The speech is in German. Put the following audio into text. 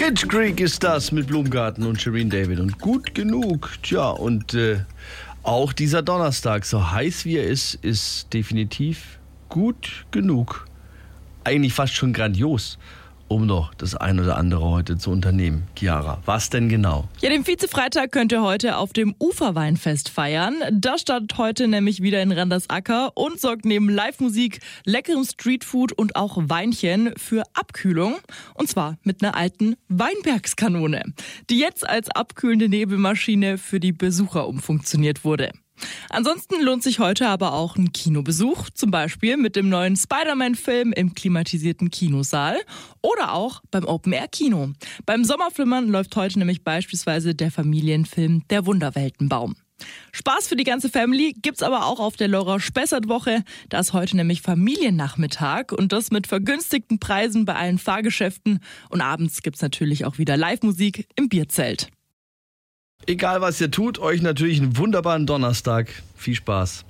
Pitch Creek ist das mit Blumengarten und Shireen David und gut genug. Tja, und auch dieser Donnerstag, so heiß wie er ist definitiv gut genug. Eigentlich fast schon grandios, um noch das ein oder andere heute zu unternehmen. Chiara, was denn genau? Ja, den Vizefreitag könnt ihr heute auf dem Uferweinfest feiern. Das startet heute nämlich wieder in Randersacker und sorgt neben Live-Musik, leckerem Streetfood und auch Weinchen für Abkühlung. Und zwar mit einer alten Weinbergskanone, die jetzt als abkühlende Nebelmaschine für die Besucher umfunktioniert wurde. Ansonsten lohnt sich heute aber auch ein Kinobesuch, zum Beispiel mit dem neuen Spider-Man-Film im klimatisierten Kinosaal oder auch beim Open-Air-Kino. Beim Sommerflimmern läuft heute nämlich beispielsweise der Familienfilm Der Wunderweltenbaum. Spaß für die ganze Family gibt's aber auch auf der Laura-Spessart-Woche. Da ist heute nämlich Familiennachmittag und das mit vergünstigten Preisen bei allen Fahrgeschäften. Und abends gibt's natürlich auch wieder Live-Musik im Bierzelt. Egal was ihr tut, euch natürlich einen wunderbaren Donnerstag. Viel Spaß.